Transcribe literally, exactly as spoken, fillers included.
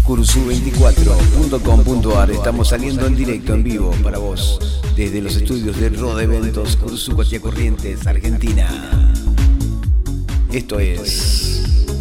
cursu veinticuatro punto com punto ar. Estamos saliendo en directo, en vivo, para vos, desde los estudios de Roda Eventos, Cursu, Corrientes, Argentina. Esto es